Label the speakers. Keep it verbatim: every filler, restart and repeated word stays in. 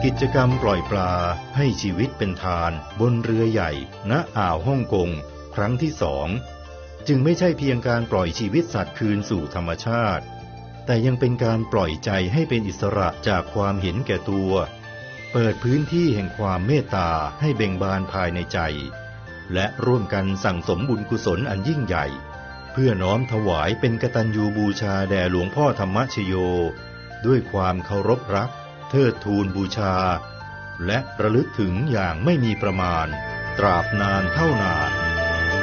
Speaker 1: กิจกรรมปล่อยปลาให้ชีวิตเป็นทานบนเรือใหญ่ณอ่าวฮ่องกงครั้งที่สองจึงไม่ใช่เพียงการปล่อยชีวิตสัตว์คืนสู่ธรรมชาติแต่ยังเป็นการปล่อยใจให้เป็นอิสระจากความเห็นแก่ตัวเปิดพื้นที่แห่งความเมตตาให้เบ่งบานภายในใจและร่วมกันสั่งสมบุญกุศลอันยิ่งใหญ่เพื่อน้อมถวายเป็นกตัญญูบูชาแด่หลวงพ่อธรรมชโยด้วยความเคารพรักเทิดทูนบูชาและระลึกถึงอย่างไม่มีประมาณตราบนานเท่านาน